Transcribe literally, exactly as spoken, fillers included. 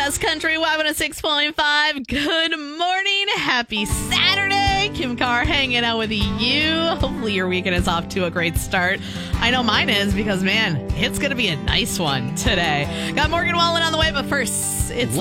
Best Country one oh six point five. Good morning. Happy Saturday. Kim Carr hanging out with you. Hopefully your weekend is off to a great start. I know mine is because, man, it's going to be a nice one today. Got Morgan Wallen on the way, but first, it's